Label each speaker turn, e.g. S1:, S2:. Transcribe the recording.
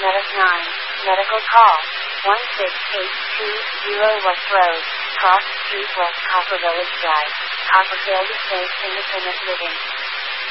S1: Medic 9, medical call, 16820 West Road, Cross Street West Copper Village Drive, Copperfield Estates Independent Living.